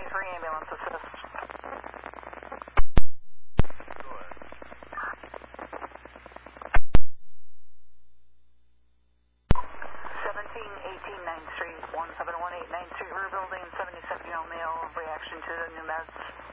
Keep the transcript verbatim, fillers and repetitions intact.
twenty-three ambulance assist. seventeen eighteen ninth Street, one seven one eight ninth Street, rear building, seventy-seven year old male, reaction to the new meds.